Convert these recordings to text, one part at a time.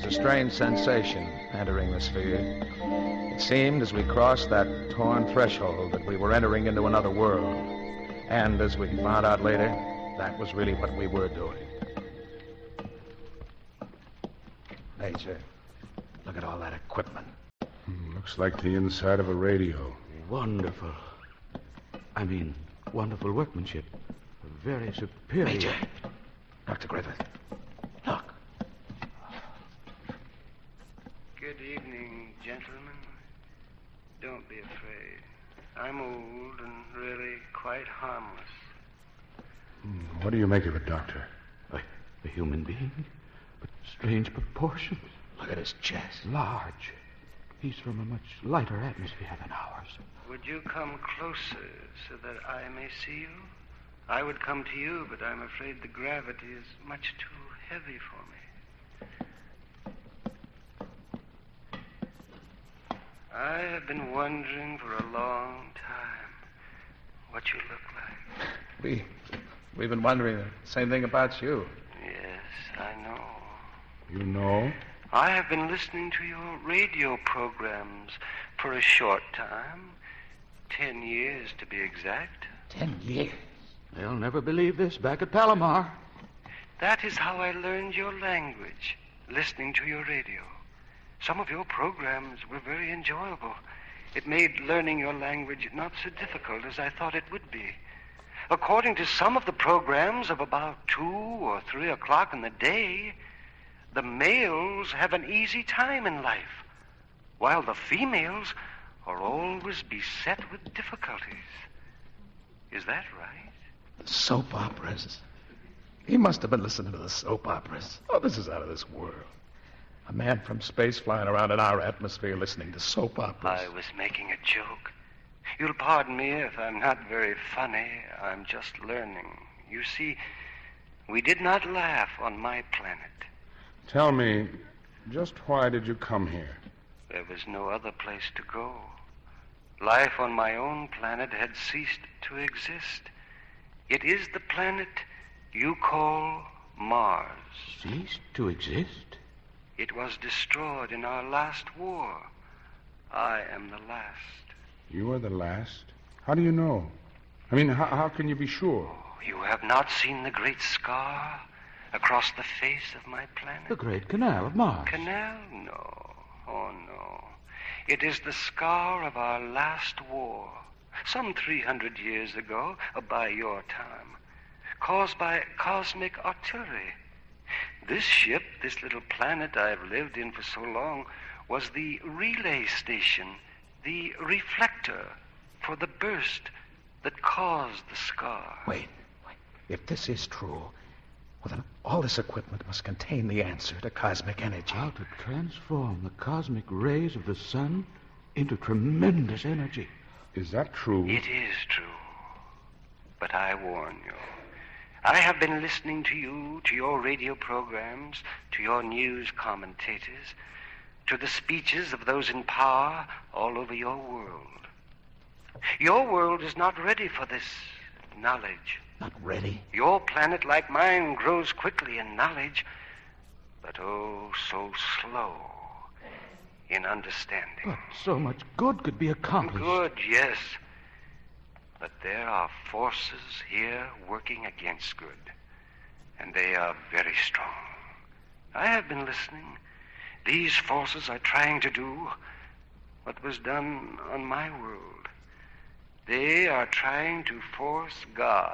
was a strange sensation entering the sphere. It seemed as we crossed that torn threshold that we were entering into another world. And as we found out later, that was really what we were doing. Major, look at all that equipment. Looks like the inside of a radio. Wonderful. Wonderful workmanship. Very superior. Major, Dr. Griffith, look. Good evening, gentlemen. Don't be afraid. I'm old and really quite harmless. What do you make of it, Doctor? A human being, but strange proportions. Look at his chest. Large. He's from a much lighter atmosphere than ours. Would you come closer so that I may see you? I would come to you, but I'm afraid the gravity is much too heavy for me. I have been wondering for a long time what you look like. We've been wondering the same thing about you. Yes, I know. You know? I have been listening to your radio programs for a short time. 10 years, to be exact. 10 years? They'll never believe this back at Palomar. That is how I learned your language, listening to your radio. Some of your programs were very enjoyable. It made learning your language not so difficult as I thought it would be. According to some of the programs of about 2 or 3 o'clock in the day, the males have an easy time in life, while the females are always beset with difficulties. Is that right? The soap operas. He must have been listening to the soap operas. Oh, this is out of this world. A man from space flying around in our atmosphere listening to soap operas. I was making a joke. You'll pardon me if I'm not very funny. I'm just learning. You see, we did not laugh on my planet. Tell me, just why did you come here? There was no other place to go. Life on my own planet had ceased to exist. It is the planet you call Mars. Ceased to exist? It was destroyed in our last war. I am the last. You are the last? How do you know? How can you be sure? You have not seen the great scar across the face of my planet? The Great Canal of Mars. Canal? No. Oh, no. It is the scar of our last war, some 300 years ago, by your time, caused by cosmic artillery. This ship, this little planet I've lived in for so long, was the relay station, the reflector for the burst that caused the scar. Wait. If this is true, well, then all this equipment must contain the answer to cosmic energy. How to transform the cosmic rays of the sun into tremendous energy. Is that true? It is true. But I warn you. I have been listening to you, to your radio programs, to your news commentators, to the speeches of those in power all over your world. Your world is not ready for this knowledge. Not ready? Your planet, like mine, grows quickly in knowledge, but oh, so slow in understanding. But so much good could be accomplished. Good, yes. But there are forces here working against good, and they are very strong. I have been listening. These forces are trying to do what was done on my world. They are trying to force God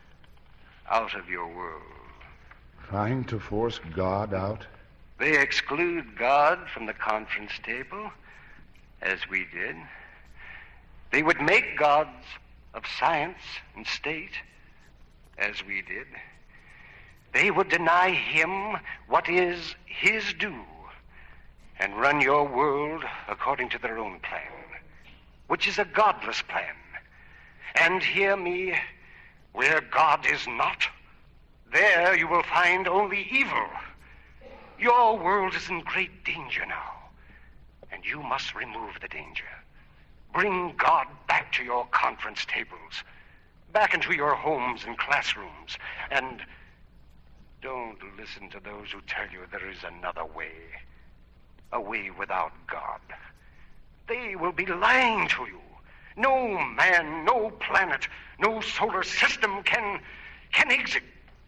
out of your world. Trying to force God out? They exclude God from the conference table, as we did. They would make gods of science and state, as we did. They would deny him what is his due and run your world according to their own plan, which is a godless plan. And hear me, where God is not, there you will find only evil. Your world is in great danger now, and you must remove the danger. Bring God back to your conference tables, back into your homes and classrooms, and Don't listen to those who tell you there is another way. A way without God. They will be lying to you. No man, no planet, no solar system can exist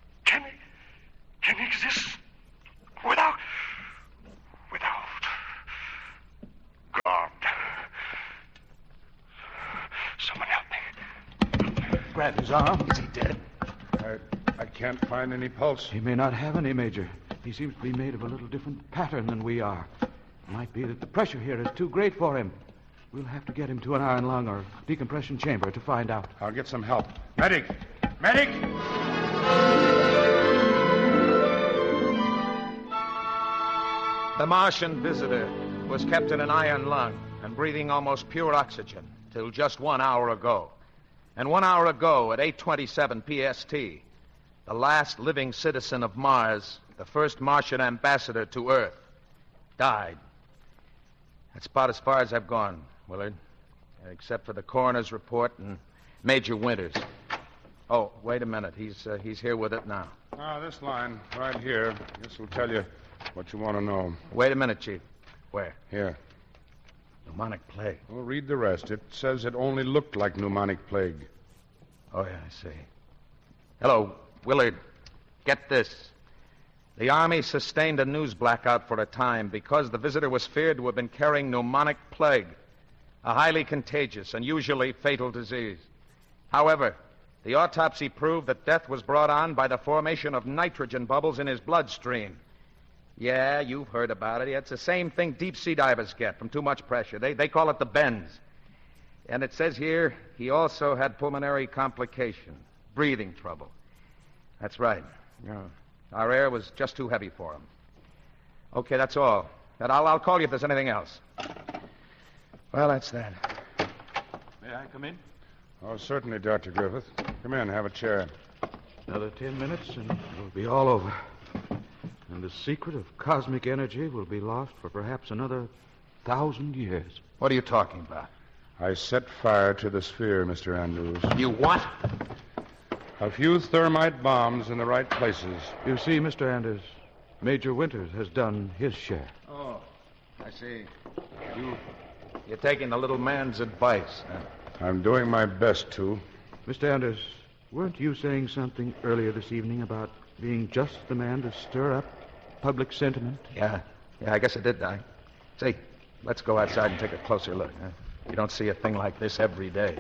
without God. Someone help me. Grab his arm. Is he dead? I can't find any pulse. He may not have any, Major. He seems to be made of a little different pattern than we are. It might be that the pressure here is too great for him. We'll have to get him to an iron lung or decompression chamber to find out. I'll get some help. Medic! Medic! The Martian visitor was kept in an iron lung and breathing almost pure oxygen till just 1 hour ago. And 1 hour ago, at 8:27 PST, the last living citizen of Mars, the first Martian ambassador to Earth, died. That's about as far as I've gone, Willard, except for the coroner's report and Major Winters. Oh, wait a minute. He's here with it now. This line right here. This will tell you what you want to know. Wait a minute, Chief. Where? Here. Pneumonic plague. Well, read the rest. It says it only looked like pneumonic plague. Oh, yeah, I see. Hello, Willard. Get this. The Army sustained a news blackout for a time because the visitor was feared to have been carrying pneumonic plague, a highly contagious and usually fatal disease. However, the autopsy proved that death was brought on by the formation of nitrogen bubbles in his bloodstream. Yeah, you've heard about it. It's the same thing deep-sea divers get from too much pressure. They call it the bends. And it says here he also had pulmonary complication, breathing trouble. That's right. Yeah. Our air was just too heavy for him. Okay, that's all. And I'll call you if there's anything else. Well, that's that. May I come in? Oh, certainly, Dr. Griffith. Come in, have a chair. Another 10 minutes and it'll be all over. And the secret of cosmic energy will be lost for perhaps another 1,000 years. What are you talking about? I set fire to the sphere, Mr. Andrews. You what? A few thermite bombs in the right places. You see, Mr. Anders, Major Winters has done his share. Oh, I see. You're taking the little man's advice, huh? I'm doing my best to. Mr. Anders, weren't you saying something earlier this evening about being just the man to stir up public sentiment? Yeah, I guess I did, Doc. Say, let's go outside and take a closer look, huh? You don't see a thing like this every day.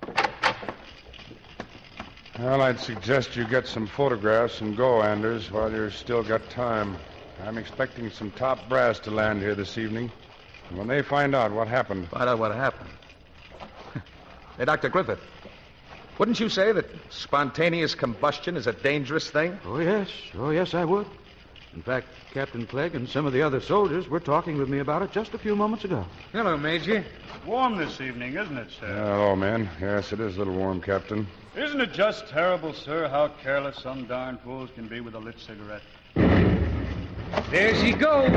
Well, I'd suggest you get some photographs and go, Anders, while you've still got time. I'm expecting some top brass to land here this evening. And when they find out what happened... Find out what happened? Hey, Dr. Griffith, wouldn't you say that spontaneous combustion is a dangerous thing? Oh, yes, I would. In fact, Captain Clegg and some of the other soldiers were talking with me about it just a few moments ago. Hello, Major. Warm this evening, isn't it, sir? Hello, man. Yes, it is a little warm, Captain. Isn't it just terrible, sir, how careless some darn fools can be with a lit cigarette? There she goes.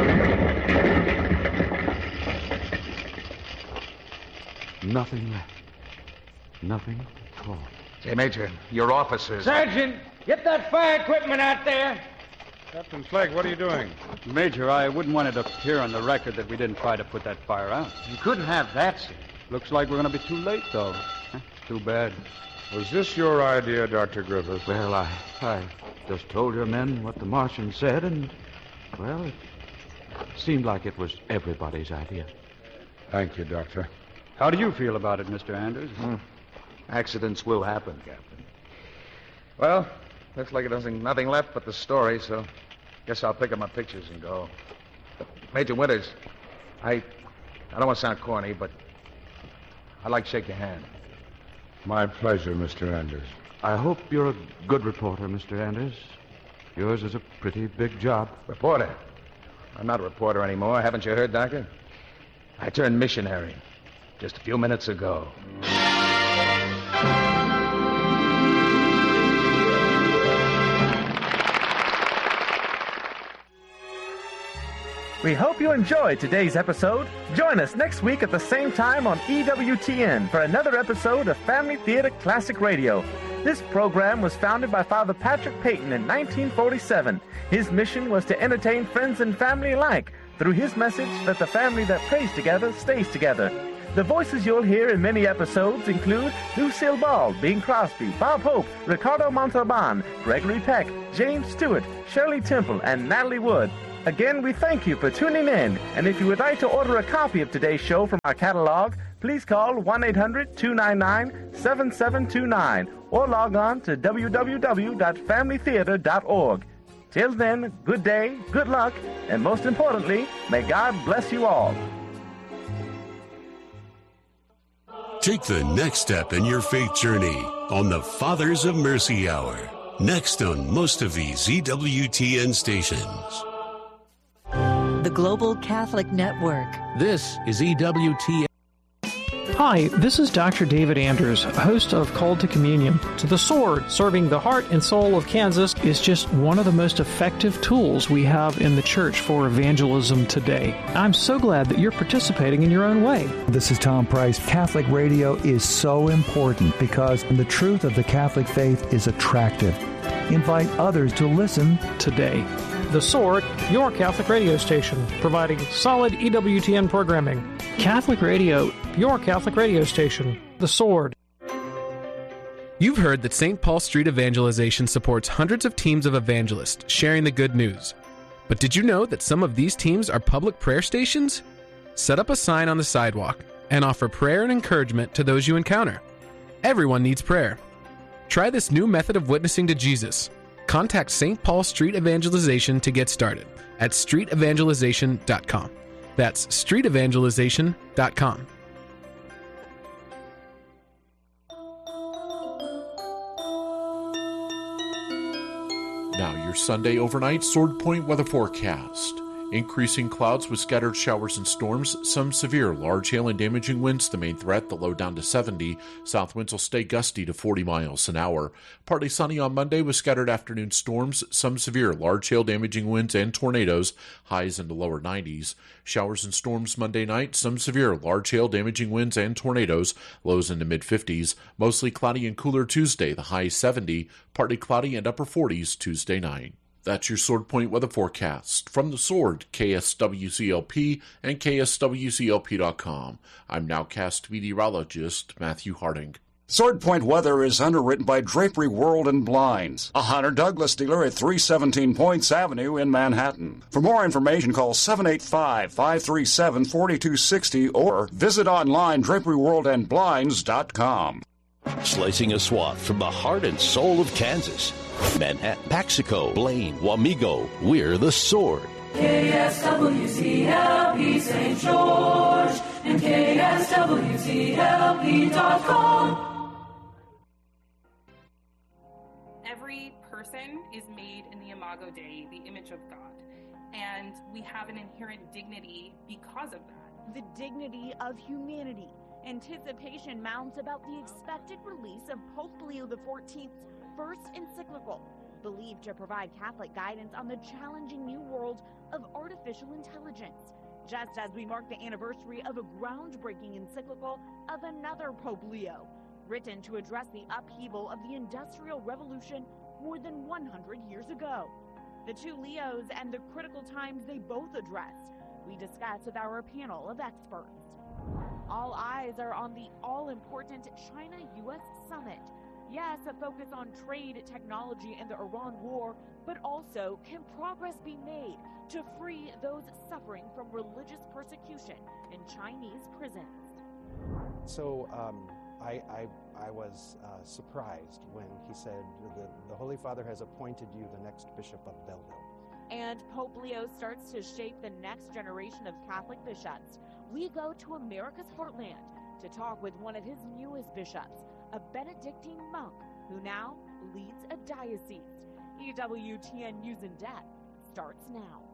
Nothing left. Nothing at all. Say, Major, your officers... Sergeant, get that fire equipment out there. Captain Clegg, what are you doing? Major, I wouldn't want it to appear on the record that we didn't try to put that fire out. You couldn't have that, sir. Looks like we're going to be too late, though. Too bad. Was this your idea, Dr. Griffith? Well, I just told your men what the Martian said, and, well, it seemed like it was everybody's idea. Thank you, Doctor. How do you feel about it, Mr. Anders? Accidents will happen, Captain. Well, looks like there's nothing left but the story, so guess I'll pick up my pictures and go. Major Winters, I don't want to sound corny, but I'd like to shake your hand. My pleasure, Mr. Anders. I hope you're a good reporter, Mr. Anders. Yours is a pretty big job. Reporter? I'm not a reporter anymore. Haven't you heard, Doctor? I turned missionary just a few minutes ago. We hope you enjoyed today's episode. Join us next week at the same time on EWTN for another episode of Family Theater Classic Radio. This program was founded by Father Patrick Peyton in 1947. His mission was to entertain friends and family alike through his message that the family that prays together stays together. The voices you'll hear in many episodes include Lucille Ball, Bing Crosby, Bob Hope, Ricardo Montalban, Gregory Peck, James Stewart, Shirley Temple, and Natalie Wood. Again, we thank you for tuning in, and if you would like to order a copy of today's show from our catalog, please call 1-800-299-7729 or log on to www.familytheater.org. Till then, good day, good luck, and most importantly, may God bless you all. Take the next step in your faith journey on the Fathers of Mercy Hour. Next on most of these EWTN stations. The Global Catholic Network. This is EWTN. Hi, this is Dr. David Anders, host of Called to Communion. The Sword, serving the heart and soul of Kansas, is just one of the most effective tools we have in the church for evangelism today. I'm so glad that you're participating in your own way. This is Tom Price. Catholic radio is so important because the truth of the Catholic faith is attractive. Invite others to listen today. The Sword, your Catholic radio station, providing solid EWTN programming. Catholic Radio, your Catholic radio station. The Sword. You've heard that St. Paul Street Evangelization supports hundreds of teams of evangelists sharing the good news. But did you know that some of these teams are public prayer stations? Set up a sign on the sidewalk and offer prayer and encouragement to those you encounter. Everyone needs prayer. Try this new method of witnessing to Jesus. Contact St. Paul Street Evangelization to get started at streetevangelization.com. That's streetevangelization.com. Now your Sunday overnight Sword Point weather forecast. Increasing clouds with scattered showers and storms, some severe large hail and damaging winds the main threat, the low down to 70. South winds will stay gusty to 40 miles an hour. Partly sunny on Monday with scattered afternoon storms, some severe large hail damaging winds and tornadoes, highs in the lower 90s. Showers and storms Monday night, some severe large hail damaging winds and tornadoes, lows in the mid-50s. Mostly cloudy and cooler Tuesday, the high 70. Partly cloudy and upper 40s Tuesday night. That's your Sword Point weather forecast. From the Sword, KSWCLP and KSWCLP.com. I'm nowcast meteorologist Matthew Harding. Sword Point weather is underwritten by Drapery World and Blinds, a Hunter Douglas dealer at 317 Points Avenue in Manhattan. For more information, call 785-537-4260 or visit online draperyworldandblinds.com. Slicing a swath from the heart and soul of Kansas. Manhattan, Paxico, Blaine, Wamego, we're the Sword. KSWCLP St. George and KSWCLP.com. Every person is made in the Imago Dei, the image of God, and we have an inherent dignity because of that. The dignity of humanity. Anticipation mounts about the expected release of Pope Leo XIV's first encyclical, believed to provide Catholic guidance on the challenging new world of artificial intelligence, just as we mark the anniversary of a groundbreaking encyclical of another Pope Leo, written to address the upheaval of the Industrial Revolution more than 100 years ago. The two Leos and the critical times they both addressed, we discuss with our panel of experts. All eyes are on the all-important China-U.S. summit. Yes, a focus on trade, technology, and the Iran war, but also, can progress be made to free those suffering from religious persecution in Chinese prisons? So I was surprised when he said the Holy Father has appointed you the next Bishop of Belleville. And Pope Leo starts to shape the next generation of Catholic bishops. We go to America's heartland to talk with one of his newest bishops, a Benedictine monk who now leads a diocese. EWTN News in Depth starts now.